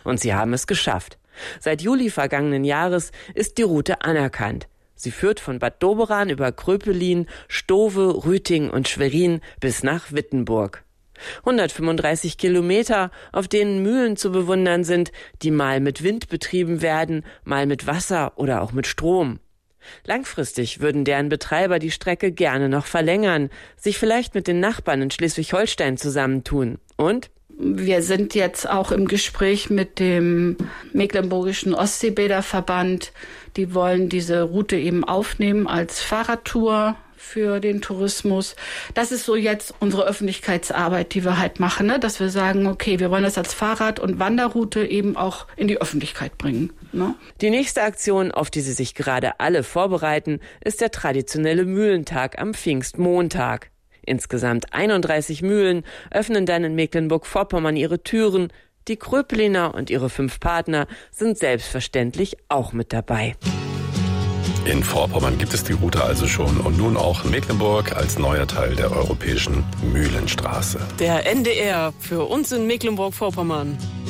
Und sie haben es geschafft. Seit Juli vergangenen Jahres ist die Route anerkannt. Sie führt von Bad Doberan über Kröpelin, Stowe, Rüting und Schwerin bis nach Wittenburg. 135 Kilometer, auf denen Mühlen zu bewundern sind, die mal mit Wind betrieben werden, mal mit Wasser oder auch mit Strom. Langfristig würden deren Betreiber die Strecke gerne noch verlängern, sich vielleicht mit den Nachbarn in Schleswig-Holstein zusammentun. Und wir sind jetzt auch im Gespräch mit dem Mecklenburgischen Ostseebäderverband. Die wollen diese Route eben aufnehmen als Fahrradtour für den Tourismus. Das ist so jetzt unsere Öffentlichkeitsarbeit, die wir halt machen, ne? Dass wir sagen, okay, wir wollen das als Fahrrad- und Wanderroute eben auch in die Öffentlichkeit bringen. Ne? Die nächste Aktion, auf die sie sich gerade alle vorbereiten, ist der traditionelle Mühlentag am Pfingstmontag. Insgesamt 31 Mühlen öffnen dann in Mecklenburg-Vorpommern ihre Türen. Die Kröpeliner und ihre 5 Partner sind selbstverständlich auch mit dabei. In Vorpommern gibt es die Route also schon und nun auch Mecklenburg als neuer Teil der europäischen Mühlenstraße. Der NDR für uns in Mecklenburg-Vorpommern.